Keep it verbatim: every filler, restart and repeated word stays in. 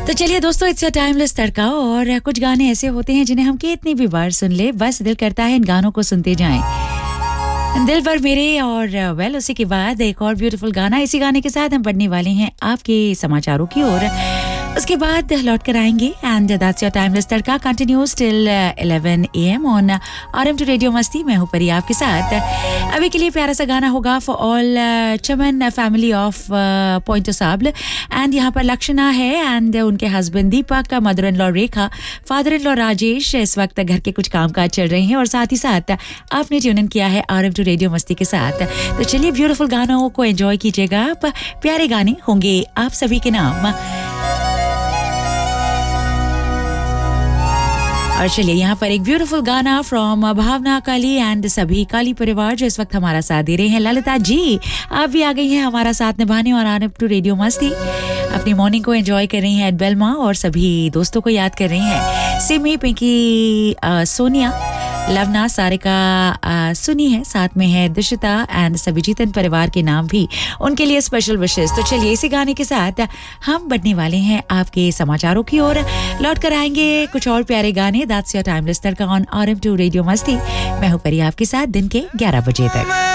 तो चलिए दोस्तों, इट्स अ टाइमलेस तड़का। और कुछ गाने ऐसे होते हैं जिन्हें हम कितनी भी बार सुन ले, बस दिल करता है इन गानों को सुनते जाएं। दिल भर मेरे। और वेल उसी के बाद एक और ब्यूटीफुल गाना, इसी गाने के साथ हम बढ़ने वाले हैं आपके समाचारों की ओर। उसके बाद लौट कर आएंगे and that's your timeless tadka continues till eleven A M on RM to radio मस्ती। मैं हूं परी आपके साथ। अभी के लिए प्यारा सा गाना होगा for all Chaman family of point Sabal. And यहाँ पर लक्षणा है एंड उनके husband Deepak, mother in law Rekha, father in law Rajesh इस वक्त घर के कुछ काम काज चल रहे हैं और साथ ही साथ आपने ट्यून इन किया है आरएम टू रेडियो मस्ती के साथ। तो चलिए ब्यूटीफुल गानों को एंजॉय कीजिएगा। आप प्यारे गाने होंगे आप सभी के नाम। और चलिए यहाँ पर एक ब्यूटीफुल गाना फ्रॉम भावना काली एंड सभी काली परिवार जो इस वक्त हमारा साथ दे रहे हैं। ललिता जी आप भी आ गई हैं हमारा साथ निभाने और आने टू रेडियो मस्ती। अपनी मॉर्निंग को एंजॉय कर रही हैं एट बेलमा और सभी दोस्तों को याद कर रही हैं। सिमी, पिंकी, सोनिया, लवना, सारिका सुनी है, साथ में है दिशिता एंड सभी जीतन परिवार के नाम भी उनके लिए स्पेशल विशेष। तो चलिए इसी गाने के साथ हम बढ़ने वाले हैं आपके समाचारों की ओर। लौट कर आएंगे कुछ और प्यारे गाने। That's your timeless tadka on RM to radio मस्ती। मैं हूं परी आपके साथ दिन के ग्यारह बजे तक।